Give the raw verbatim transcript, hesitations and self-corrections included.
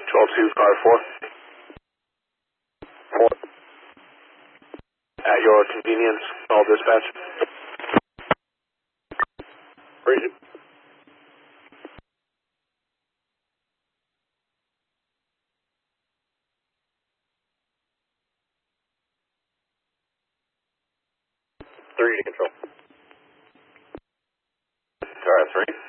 twelve two five four. Four. At your convenience, call dispatch. Read it. Three to control. Sorry, three.